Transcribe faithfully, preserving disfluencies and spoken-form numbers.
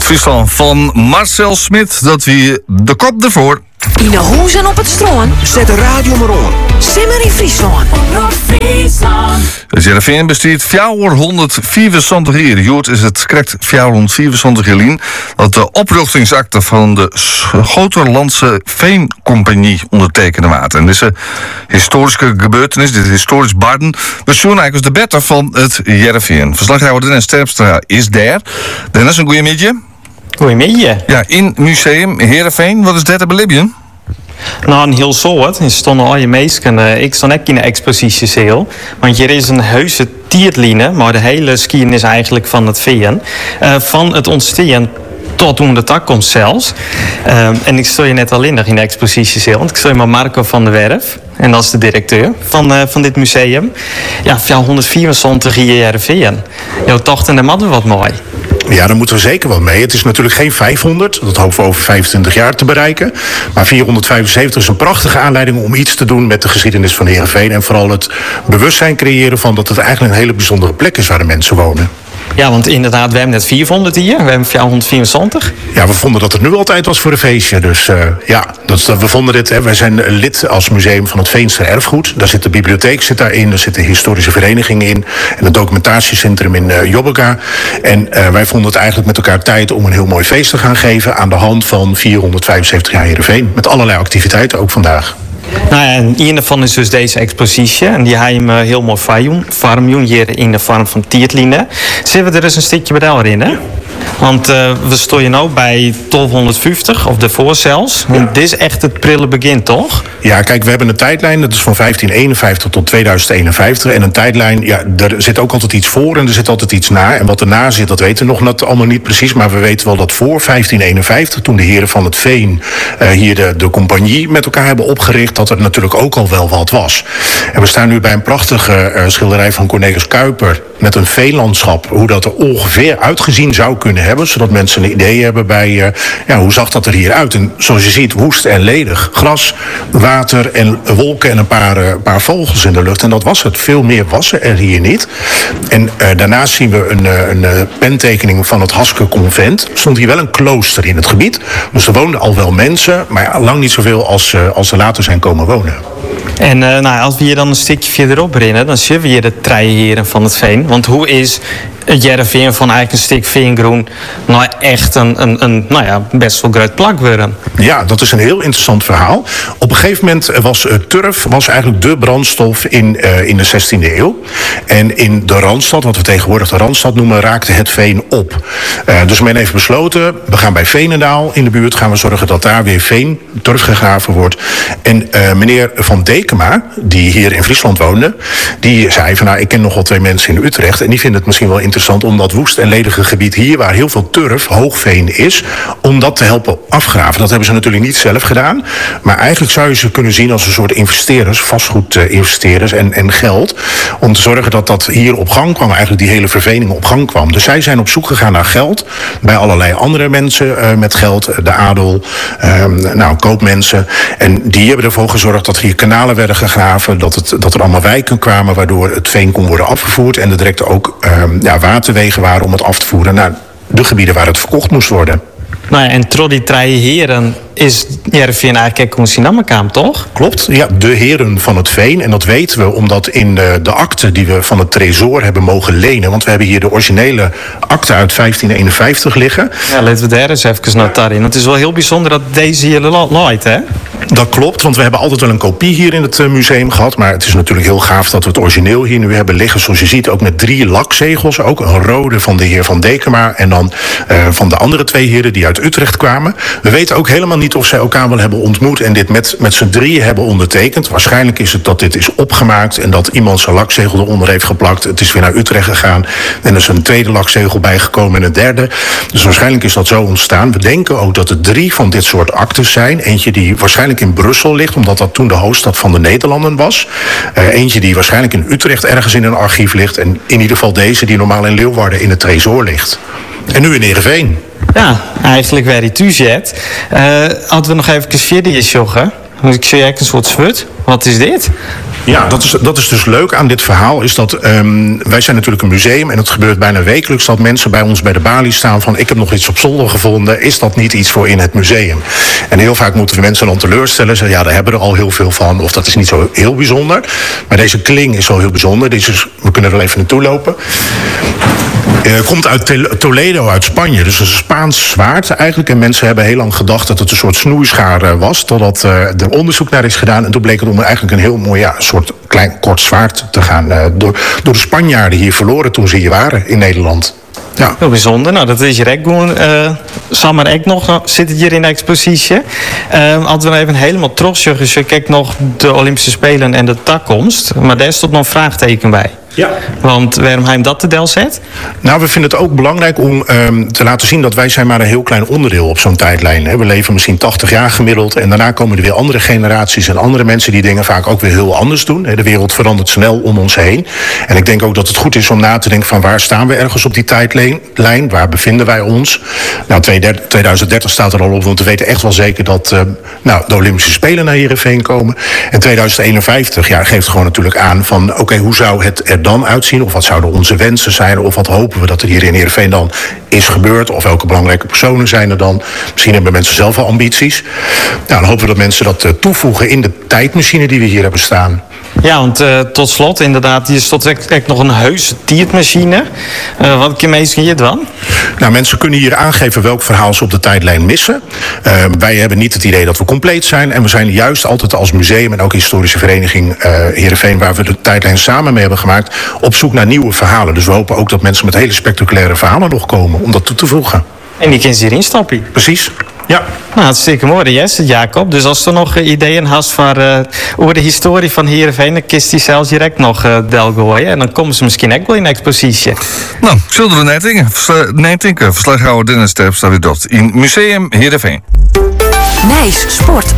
Friesland van Marcel Smit. Dat wie de kop ervoor. In de hoezen op het stroom. Zet de radio maar on. Simmer in Friesland. Het Heerenveen besteedt vierhonderdvierenzwantig jaar. Jood is het correct vierhonderdvierenzwantig jaar dat de oprichtingsakte van de Schoterlandse Veencompagnie ondertekende maat. En deze historische gebeurtenis, dit historisch barden, bezoen eigenlijk de better van het Heerenveen. Verslaghouder Dennis Terpstra is daar. Dennis, een goeie middag. Goedemiddag. Ja, in museum Heerenveen, wat is dat te belibben? Nou, een heel soort. Er stonden al je meesten. Ik stond ook in de expositiezeel. Want hier is een heuse tierline, maar de hele skiën is eigenlijk van het veen. Uh, van het ontstaan tot toen de tak komt zelfs. Uh, en ik stond je net al in in de expositiezeel. Want ik stond met Marco van der Werf. En dat is de directeur van, uh, van dit museum. Ja, vierhonderdvierenzwantig jaar Heerenveen. Jouw tochten en matten wat mooi. Ja, daar moeten we zeker wel mee. Het is natuurlijk geen vijfhonderd, dat hopen we over vijfentwintig jaar te bereiken. Maar vierhonderdvijfenzeventig is een prachtige aanleiding om iets te doen met de geschiedenis van Heerenveen. En vooral het bewustzijn creëren van dat het eigenlijk een hele bijzondere plek is waar de mensen wonen. Ja, want inderdaad, we hebben net vierhonderd hier. We hebben vierhonderdvierenzwantig. Ja, we vonden dat het nu altijd was voor een feestje. Dus uh, ja, dat, we vonden dit. Hè, wij zijn lid als museum van het Veenster Erfgoed. Daar zit de bibliotheek zit daarin. Er zit de historische vereniging in. En het documentatiecentrum in uh, Jobbeka. En uh, wij vonden het eigenlijk met elkaar tijd om een heel mooi feest te gaan geven aan de hand van vierhonderdvijfenzeventig jaar Heerenveen. Met allerlei activiteiten, ook vandaag. Nou ja, en een daarvan is dus deze expositie. En die hebben we heel mooi farm hier in de vorm van tiertline. Zitten we er dus een stukje bedel in, hè? Want uh, we staan nu bij twaalfhonderdvijftig, of daarvoor zelfs. Ja. En dit is echt het prille begin, toch? Ja, kijk, we hebben een tijdlijn. Dat is van vijftien eenenvijftig tot tweeduizend eenenvijftig. En een tijdlijn, ja, er zit ook altijd iets voor en er zit altijd iets na. En wat erna zit, dat weten we nog net allemaal niet precies. Maar we weten wel dat voor vijftien eenenvijftig, toen de heren van het Veen uh, hier de, de compagnie met elkaar hebben opgericht, dat er natuurlijk ook al wel wat was. En we staan nu bij een prachtige uh, schilderij van Cornelis Cuyper met een veenlandschap. Hoe dat er ongeveer uitgezien zou kunnen hebben, zodat mensen een idee hebben bij uh, ja, hoe zag dat er hier uit. En zoals je ziet, woest en ledig. Gras, water en wolken en een paar, uh, paar vogels in de lucht. En dat was het. Veel meer was er hier niet. En uh, daarnaast zien we een, uh, een uh, pentekening van het Haske Convent. Er stond hier wel een klooster in het gebied. Dus er woonden al wel mensen, maar ja, lang niet zoveel als, uh, als er later zijn komen wonen. En uh, nou, als we hier dan een stukje verderop rennen, dan zien we hier de treiheren van het Veen. Want hoe is het Heerenveen van eigenlijk een stuk veengroen nou echt een, een, een nou ja, best wel groot plak worden? Ja, dat is een heel interessant verhaal. Op een gegeven moment was uh, turf was eigenlijk de brandstof in, uh, in de zestiende eeuw. En in de Randstad, wat we tegenwoordig de Randstad noemen, raakte het veen op. Uh, dus men heeft besloten, we gaan bij Veenendaal in de buurt gaan we zorgen dat daar weer veen, turf gegraven wordt. En uh, meneer Van Dekema, die hier in Friesland woonde, die zei van nou, ik ken nog wel twee mensen in Utrecht en die vinden het misschien wel interessant om dat woest en ledige gebied hier, waar heel veel turf, hoogveen is, om dat te helpen afgraven. Dat hebben ze natuurlijk niet zelf gedaan, maar eigenlijk zou je ze kunnen zien als een soort investeerders, vastgoedinvesteerders en, en geld, om te zorgen dat dat hier op gang kwam, eigenlijk die hele vervening op gang kwam. Dus zij zijn op zoek gegaan naar geld bij allerlei andere mensen uh, met geld, de adel, uh, nou, koopmensen, en die hebben ervoor gezorgd dat hier kanalen werden gegraven, dat, het, dat er allemaal wijken kwamen waardoor het veen kon worden afgevoerd en er direct ook uh, ja, waterwegen waren om het af te voeren naar de gebieden waar het verkocht moest worden. Nou ja, en door die drie heren is Heerenveen eigenlijk een Sinamakaam, toch? Klopt, ja, de heren van het Veen. En dat weten we omdat in de, de akte die we van het Tresor hebben mogen lenen, want we hebben hier de originele akte uit vijftien eenenvijftig liggen. Ja, laten we daar eens even naar in. Het is wel heel bijzonder dat deze hier laait, hè? Dat klopt, want we hebben altijd wel een kopie hier in het museum gehad. Maar het is natuurlijk heel gaaf dat we het origineel hier nu hebben liggen. Zoals je ziet, ook met drie lakzegels. Ook een rode van de heer Van Dekema en dan uh, van de andere twee heren die uit Utrecht kwamen. We weten ook helemaal niet of zij elkaar wel hebben ontmoet en dit met, met z'n drieën hebben ondertekend. Waarschijnlijk is het dat dit is opgemaakt en dat iemand zijn lakzegel eronder heeft geplakt. Het is weer naar Utrecht gegaan en er is een tweede lakzegel bijgekomen en een derde. Dus waarschijnlijk is dat zo ontstaan. We denken ook dat er drie van dit soort aktes zijn. Eentje die waarschijnlijk in Brussel ligt, omdat dat toen de hoofdstad van de Nederlanden was. Uh, eentje die waarschijnlijk in Utrecht ergens in een archief ligt. En in ieder geval deze die normaal in Leeuwarden in het Tresor ligt. En nu in Heerenveen. Ja, eigenlijk waar die tu zit. Uh, hadden we nog even verder joggen. Dus ik zie eigenlijk een soort zwart. Wat is dit? Ja, dat is, dat is dus leuk aan dit verhaal. Is dat um, wij zijn natuurlijk een museum en het gebeurt bijna wekelijks dat mensen bij ons bij de balie staan van ik heb nog iets op zolder gevonden. Is dat niet iets voor in het museum? En heel vaak moeten we mensen dan teleurstellen. Zeggen ja, daar hebben we er al heel veel van. Of dat is niet zo heel bijzonder. Maar deze kling is wel heel bijzonder. Deze is, we kunnen er even naartoe lopen. Uh, komt uit Toledo, uit Spanje. Dus het is een Spaans zwaard eigenlijk. En mensen hebben heel lang gedacht dat het een soort snoeischaar uh, was. Totdat uh, er onderzoek naar is gedaan. En toen bleek het om eigenlijk een heel mooi ja, soort klein kort zwaard te gaan. Uh, door, door de Spanjaarden hier verloren toen ze hier waren in Nederland. Ja. Heel bijzonder. Nou, dat is hier ook gewoon. Uh, Sam en ik nog zitten hier in de expositie. Uh, als we even helemaal trots dus je kijkt nog de Olympische Spelen en de toekomst. Maar daar stond nog een vraagteken bij. Ja. Want waarom hij hem dat te del zet? Nou, we vinden het ook belangrijk om um, te laten zien dat wij zijn maar een heel klein onderdeel op zo'n tijdlijn. Hè. We leven misschien tachtig jaar gemiddeld en daarna komen er weer andere generaties en andere mensen die dingen vaak ook weer heel anders doen. Hè. De wereld verandert snel om ons heen. En ik denk ook dat het goed is om na te denken van waar staan we ergens op die tijdlijn? Waar bevinden wij ons? Nou, tweeduizend dertig staat er al op, want we weten echt wel zeker dat uh, nou, de Olympische Spelen naar Heerenveen komen. En tweeduizend eenenvijftig ja, geeft gewoon natuurlijk aan van oké, okay, hoe zou het er dan uitzien? Of wat zouden onze wensen zijn? Of wat hopen we dat er hier in Heerenveen dan is gebeurd? Of welke belangrijke personen zijn er dan? Misschien hebben mensen zelf wel ambities. Nou, dan hopen we dat mensen dat uh, toevoegen in de tijdmachine die we hier hebben staan. Ja, want uh, tot slot inderdaad, hier stond echt nog een heuse tijdmachine. Uh, wat kun je meestal hier dan? Nou, mensen kunnen hier aangeven welk verhaal ze op de tijdlijn missen. Uh, wij hebben niet het idee dat we compleet zijn. En we zijn juist altijd als museum en ook historische vereniging uh, Heerenveen, waar we de tijdlijn samen mee hebben gemaakt, op zoek naar nieuwe verhalen. Dus we hopen ook dat mensen met hele spectaculaire verhalen nog komen om dat toe te voegen. En die kunnen ze hierin stappen. Precies. Ja. Nou, hartstikke mooi, yes, Jacob. Dus als er nog uh, ideeën hast voor, uh, over de historie van Heerenveen, dan kist die zelfs direct nog uh, del gooien. En dan komen ze misschien ook wel in de expositie. Nou, zullen we Nijtinken, Nijtinken, verslaghouder Dennis Terpstra weer dat in Museum Heerenveen. Nijs Sport